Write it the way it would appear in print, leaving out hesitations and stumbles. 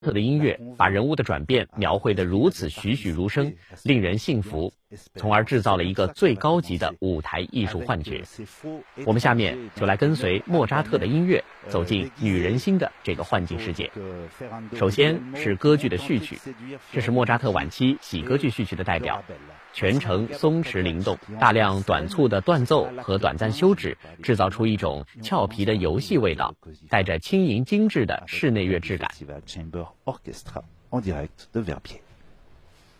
特的音乐把人物的转变描绘得如此栩栩如生，令人信服，从而制造了一个最高级的舞台艺术幻觉。我们下面就来跟随莫扎特的音乐，走进女人心的这个幻境世界。首先是歌剧的序曲，这是莫扎特晚期喜歌剧序曲的代表，全程松弛灵动，大量短促的断奏和短暂休止，制造出一种俏皮的游戏味道，带着轻盈精致的室内乐质感。 Orchestra en direct de Verbier.